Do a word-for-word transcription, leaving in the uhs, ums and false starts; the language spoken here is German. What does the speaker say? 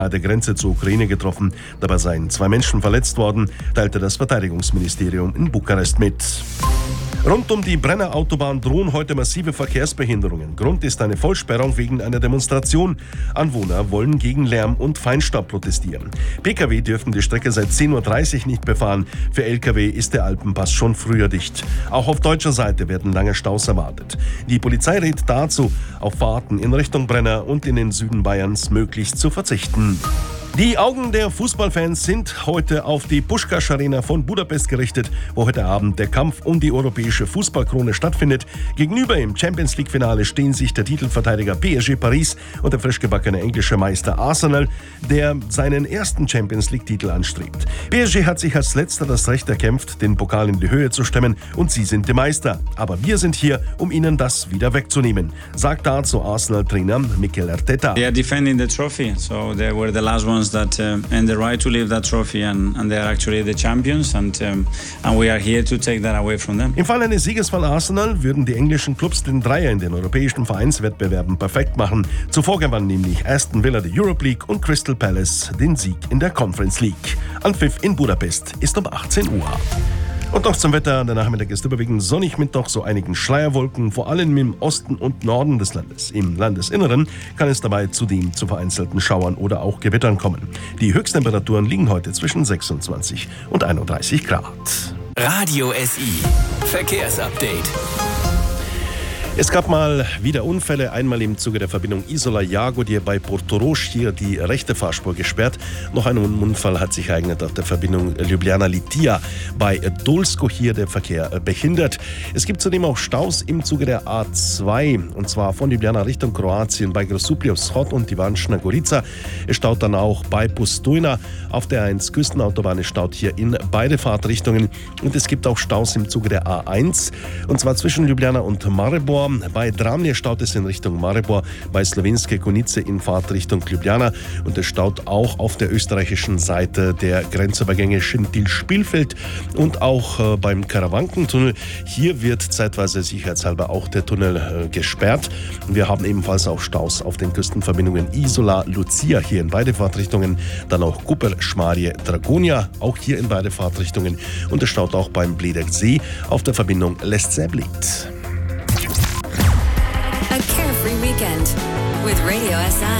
der Grenze zur Ukraine getroffen. Dabei seien zwei Menschen verletzt worden, teilte das Verteidigungsministerium in Bukarest mit. Rund um die Brenner Autobahn drohen heute massive Verkehrsbehinderungen. Grund ist eine Vollsperrung wegen einer Demonstration. Anwohner wollen gegen Lärm und Feinstaub protestieren. Pkw dürfen die Strecke seit zehn Uhr dreißig nicht befahren. Für Lkw ist der Alpenpass schon früher dicht. Auch auf deutscher Seite werden lange Staus erwartet. Die Polizei rät dazu, auf Fahrten in Richtung Brenner und in den Süden Bayerns möglichst zu verzichten. Die Augen der Fußballfans sind heute auf die Puskás Arena von Budapest gerichtet, wo heute Abend der Kampf um die europäische Fußballkrone stattfindet. Gegenüber im Champions-League-Finale stehen sich der Titelverteidiger P S G Paris und der frisch gebackene englische Meister Arsenal, der seinen ersten Champions-League-Titel anstrebt. P S G hat sich als letzter das Recht erkämpft, den Pokal in die Höhe zu stemmen, und sie sind die Meister. Aber wir sind hier, um ihnen das wieder wegzunehmen, sagt dazu Arsenal-Trainer Mikel Arteta. They are defending the trophy, so they were the last ones that uh, and the right to leave that trophy, and, and they are actually the champions, and um, and we are here to take that away from them. Im Fall eines Sieges von Arsenal würden die englischen Clubs den Dreier in den europäischen Vereinswettbewerben perfekt machen. Zuvor gewann nämlich Aston Villa die Europa League und Crystal Palace den Sieg in der Conference League. Anpfiff in Budapest ist um achtzehn Uhr. Und noch zum Wetter. Der Nachmittag ist überwiegend sonnig mit doch so einigen Schleierwolken, vor allem im Osten und Norden des Landes. Im Landesinneren kann es dabei zudem zu vereinzelten Schauern oder auch Gewittern kommen. Die Höchsttemperaturen liegen heute zwischen sechsundzwanzig und einunddreißig Grad. Radio S I Verkehrsupdate. Es gab mal wieder Unfälle, einmal im Zuge der Verbindung Isola-Jagodje bei Portorož, hier die rechte Fahrspur gesperrt. Noch ein Unfall hat sich ereignet auf der Verbindung Ljubljana-Litija bei Dolsko, hier der Verkehr behindert. Es gibt zudem auch Staus im Zuge der A zwei, und zwar von Ljubljana Richtung Kroatien bei Grosuplje Vzhod und Ivančna Gorica. Es staut dann auch bei Postojna. Auf der A eins Küstenautobahn es staut hier in beide Fahrtrichtungen. Und es gibt auch Staus im Zuge der A eins, und zwar zwischen Ljubljana und Maribor. Bei Dramlje staut es in Richtung Maribor, bei Slovenske Konjice in Fahrtrichtung Ljubljana, und es staut auch auf der österreichischen Seite der Grenzübergänge Schintil-Spielfeld und auch äh, beim Karawankentunnel. Hier wird zeitweise sicherheitshalber auch der Tunnel äh, gesperrt. Wir haben ebenfalls auch Staus auf den Küstenverbindungen Isola-Lucia hier in beide Fahrtrichtungen, dann auch Kuper-Schmarje-Dragonia, auch hier in beide Fahrtrichtungen, und es staut auch beim Bledersee auf der Verbindung Lesce-Bled. A carefree weekend with Radio S I.